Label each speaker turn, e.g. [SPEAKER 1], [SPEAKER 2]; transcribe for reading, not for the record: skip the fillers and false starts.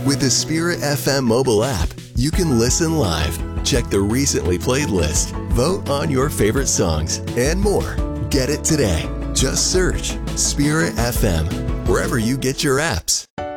[SPEAKER 1] With the Spirit FM mobile app, you can listen live, check the recently played list, vote on your favorite songs, and more. Get it today. Just search Spirit FM wherever you get your apps.